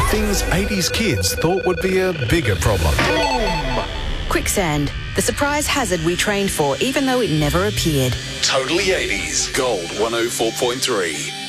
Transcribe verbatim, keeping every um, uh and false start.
Things eighties kids thought would be a bigger problem. Quicksand, the surprise hazard we trained for even though it never appeared. Totally eighties. Gold one oh four point three.